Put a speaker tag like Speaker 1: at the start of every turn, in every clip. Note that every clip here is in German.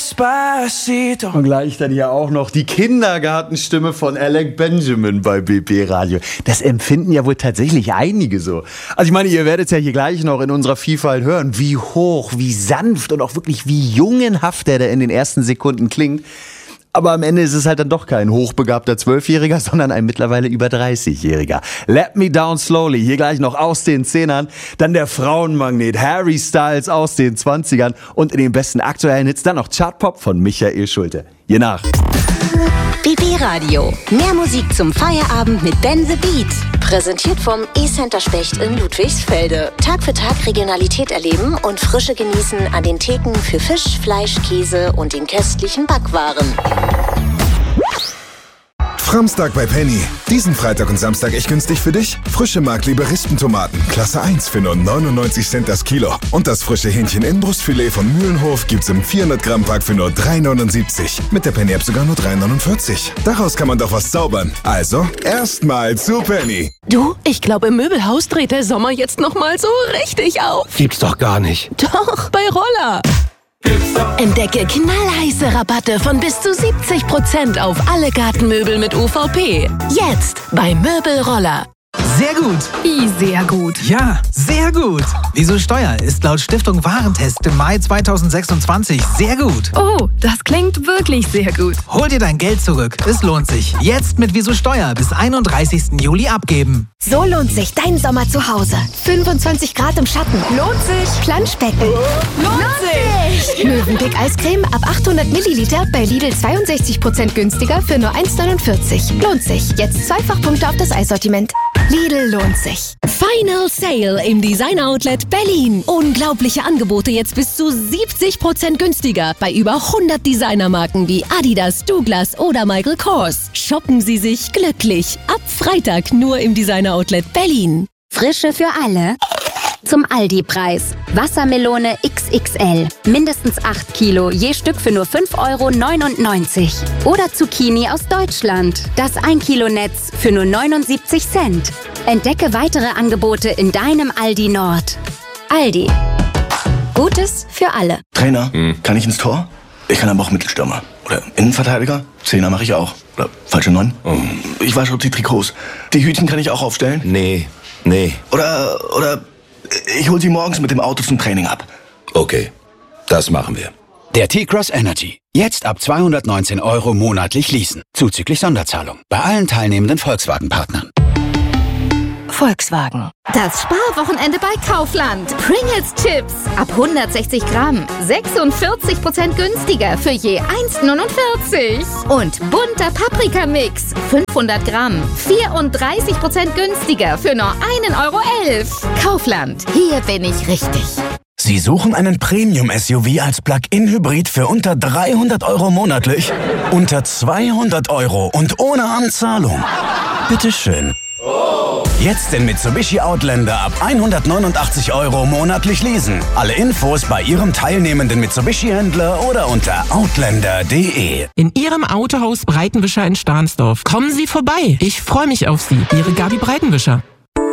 Speaker 1: Despacito.
Speaker 2: Und gleich dann hier auch noch die Kindergartenstimme von Alec Benjamin bei BB Radio. Das empfinden ja wohl tatsächlich einige so. Also ich meine, ihr werdet es ja hier gleich noch in unserer Vielfalt hören, wie hoch, wie sanft und auch wirklich wie jungenhaft der da in den ersten Sekunden klingt. Aber am Ende ist es halt dann doch kein hochbegabter 12-Jähriger, sondern ein mittlerweile über 30-Jähriger. Let Me Down Slowly, hier gleich noch aus den 10ern. Dann der Frauenmagnet Harry Styles aus den 20ern. Und in den besten aktuellen Hits dann noch Chartpop von Michael Schulte. Je nach.
Speaker 3: BB Radio. Mehr Musik zum Feierabend mit Benze Beat. Präsentiert vom E-Center Specht in Ludwigsfelde. Tag für Tag Regionalität erleben und Frische genießen an den Theken für Fisch, Fleisch, Käse und den köstlichen Backwaren.
Speaker 4: Framstag bei Penny. Diesen Freitag und Samstag echt günstig für dich? Frische Markleber Rispentomaten, Klasse 1 für nur 99 Cent das Kilo. Und das frische Hähnchen-Innenbrustfilet von Mühlenhof gibt's im 400-Gramm-Pack für nur 3,79. Mit der Penny-App sogar nur 3,49. Daraus kann man doch was zaubern. Also, erstmal zu Penny.
Speaker 5: Du, ich glaube, im Möbelhaus dreht der Sommer jetzt noch mal so richtig auf.
Speaker 1: Gibt's doch gar nicht.
Speaker 5: Doch, bei Roller. Entdecke knallheiße Rabatte von bis zu 70% auf alle Gartenmöbel mit UVP. Jetzt bei Möbelroller.
Speaker 6: Sehr gut.
Speaker 5: Wie sehr gut.
Speaker 6: Ja, sehr gut. Wieso Steuer ist laut Stiftung Warentest im Mai 2026 sehr gut.
Speaker 5: Oh, das klingt wirklich sehr gut.
Speaker 6: Hol dir dein Geld zurück. Es lohnt sich. Jetzt mit Wieso Steuer bis 31. Juli abgeben.
Speaker 7: So lohnt sich dein Sommer zu Hause. 25 Grad im Schatten. Lohnt sich. Planschbecken.
Speaker 5: Lohnt sich.
Speaker 7: Mövenpick Eiscreme ab 800 Milliliter bei Lidl 62% günstiger für nur 1,49. Lohnt sich. Jetzt Zweifachpunkte auf das Eissortiment. Lidl lohnt sich.
Speaker 8: Final Sale im Designer Outlet Berlin. Unglaubliche Angebote jetzt bis zu 70% günstiger bei über 100 Designermarken wie Adidas, Douglas oder Michael Kors. Shoppen Sie sich glücklich. Ab Freitag nur im Designer Outlet Berlin.
Speaker 3: Frische für alle. Zum Aldi-Preis. Wassermelone XXL. Mindestens 8 Kilo, je Stück für nur 5,99 €. Oder Zucchini aus Deutschland. Das 1 Kilo Netz für nur 79 Cent. Entdecke weitere Angebote in deinem Aldi Nord. Aldi. Gutes für alle.
Speaker 9: Trainer, kann ich ins Tor? Ich kann aber auch Mittelstürmer. Oder Innenverteidiger? Zehner mache ich auch. Oder falsche 9? Ich wasche die Trikots. Die Hütchen kann ich auch aufstellen?
Speaker 1: Nee.
Speaker 9: Oder ich hol sie morgens mit dem Auto zum Training ab.
Speaker 1: Okay, das machen wir.
Speaker 10: Der T-Cross Energy. Jetzt ab 219 € monatlich leasen. Zuzüglich Sonderzahlung. Bei allen teilnehmenden Volkswagen-Partnern.
Speaker 7: Volkswagen. Das Sparwochenende bei Kaufland. Pringles Chips ab 160 Gramm. 46% günstiger für je 1,49. Und bunter Paprikamix. 500 Gramm. 34% günstiger für nur 1,11 €. Kaufland. Hier bin ich richtig.
Speaker 11: Sie suchen einen Premium-SUV als Plug-in-Hybrid für unter 300 € monatlich? Unter 200 € und ohne Anzahlung? Bitteschön. Jetzt den Mitsubishi Outlander ab 189 € monatlich leasen. Alle Infos bei Ihrem teilnehmenden Mitsubishi-Händler oder unter outlander.de.
Speaker 12: In Ihrem Autohaus Breitenwischer in Stahnsdorf. Kommen Sie vorbei. Ich freue mich auf Sie. Ihre Gabi Breitenwischer.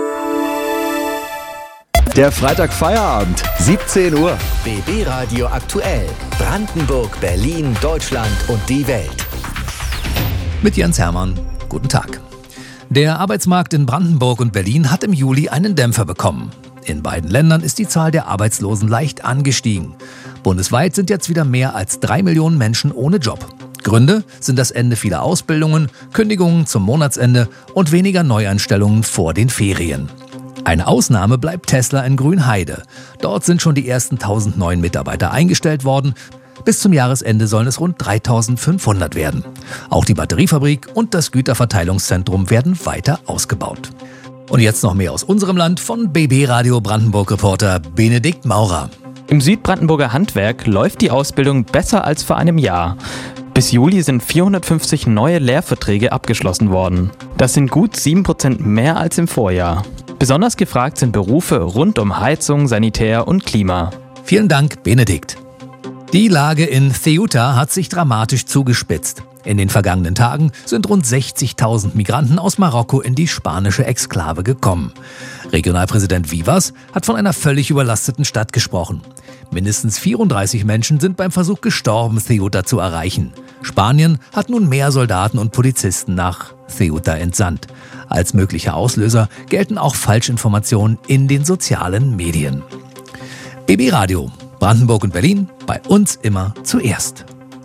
Speaker 2: Der Freitag-Feierabend, 17 Uhr.
Speaker 13: BB Radio aktuell. Brandenburg, Berlin, Deutschland und die Welt.
Speaker 14: Mit Jens Hermann. Guten Tag. Der Arbeitsmarkt in Brandenburg und Berlin hat im Juli einen Dämpfer bekommen. In beiden Ländern ist die Zahl der Arbeitslosen leicht angestiegen. Bundesweit sind jetzt wieder mehr als 3 Millionen Menschen ohne Job. Gründe sind das Ende vieler Ausbildungen, Kündigungen zum Monatsende und weniger Neueinstellungen vor den Ferien. Eine Ausnahme bleibt Tesla in Grünheide. Dort sind schon die ersten 1000 neuen Mitarbeiter eingestellt worden. Bis zum Jahresende sollen es rund 3500 werden. Auch die Batteriefabrik und das Güterverteilungszentrum werden weiter ausgebaut. Und jetzt noch mehr aus unserem Land von BB Radio Brandenburg-Reporter Benedikt Maurer.
Speaker 15: Im Südbrandenburger Handwerk läuft die Ausbildung besser als vor einem Jahr. Bis Juli sind 450 neue Lehrverträge abgeschlossen worden. Das sind gut 7% mehr als im Vorjahr. Besonders gefragt sind Berufe rund um Heizung, Sanitär und Klima.
Speaker 14: Vielen Dank, Benedikt. Die Lage in Ceuta hat sich dramatisch zugespitzt. In den vergangenen Tagen sind rund 60.000 Migranten aus Marokko in die spanische Exklave gekommen. Regionalpräsident Vivas hat von einer völlig überlasteten Stadt gesprochen. Mindestens 34 Menschen sind beim Versuch gestorben, Ceuta zu erreichen. Spanien hat nun mehr Soldaten und Polizisten nach Ceuta entsandt. Als möglicher Auslöser gelten auch Falschinformationen in den sozialen Medien. BB Radio, Brandenburg und Berlin, bei uns immer zuerst.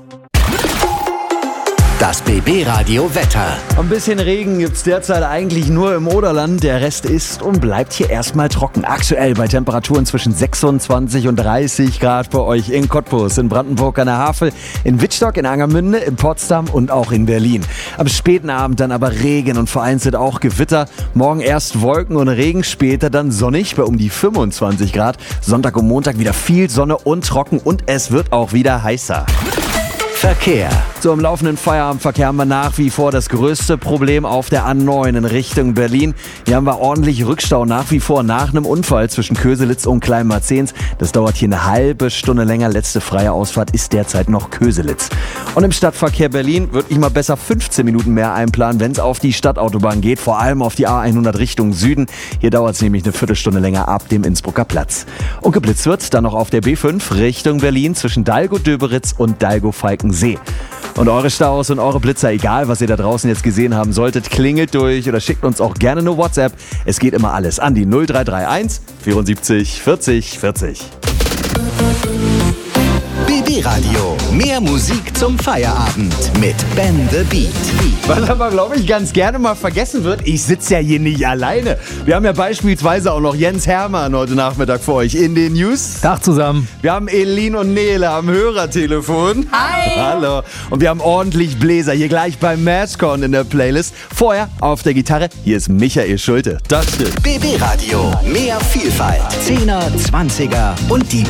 Speaker 13: Das BB Radio Wetter.
Speaker 2: Ein bisschen Regen gibt's derzeit eigentlich nur im Oderland. Der Rest ist und bleibt hier erstmal trocken. Aktuell bei Temperaturen zwischen 26 und 30 Grad bei euch in Cottbus, in Brandenburg an der Havel, in Wittstock, in Angermünde, in Potsdam und auch in Berlin. Am späten Abend dann aber Regen und vereinzelt auch Gewitter. Morgen erst Wolken und Regen, später dann sonnig bei um die 25 Grad. Sonntag und Montag wieder viel Sonne und trocken und es wird auch wieder heißer.
Speaker 13: Verkehr.
Speaker 2: So, im laufenden Feierabendverkehr haben wir nach wie vor das größte Problem auf der A9 in Richtung Berlin. Hier haben wir ordentlich Rückstau nach wie vor nach einem Unfall zwischen Köselitz und Kleinmarzens. Das dauert hier eine halbe Stunde länger. Letzte freie Ausfahrt ist derzeit noch Köselitz. Und im Stadtverkehr Berlin würde ich mal besser 15 Minuten mehr einplanen, wenn es auf die Stadtautobahn geht, vor allem auf die A100 Richtung Süden. Hier dauert es nämlich eine Viertelstunde länger ab dem Innsbrucker Platz. Und geblitzt wird dann noch auf der B5 Richtung Berlin zwischen Dalgo-Döberitz und Dalgo-Falkensee. Und eure Staus und eure Blitzer, egal was ihr da draußen jetzt gesehen haben solltet, klingelt durch oder schickt uns auch gerne eine WhatsApp. Es geht immer alles an die 0331 74 40 40.
Speaker 13: BB Radio. Mehr Musik zum Feierabend mit Ben the Beat.
Speaker 2: Was aber, glaube ich, ganz gerne mal vergessen wird, ich sitze ja hier nicht alleine. Wir haben ja beispielsweise auch noch Jens Hermann heute Nachmittag für euch in den News.
Speaker 14: Tag zusammen.
Speaker 2: Wir haben Elin und Nele am Hörertelefon.
Speaker 7: Hi.
Speaker 2: Hallo. Und wir haben ordentlich Bläser hier gleich beim Masscorn in der Playlist. Vorher auf der Gitarre, hier ist Michael Schulte. Das stimmt.
Speaker 13: BB Radio. Mehr Vielfalt. 10er, 20er und die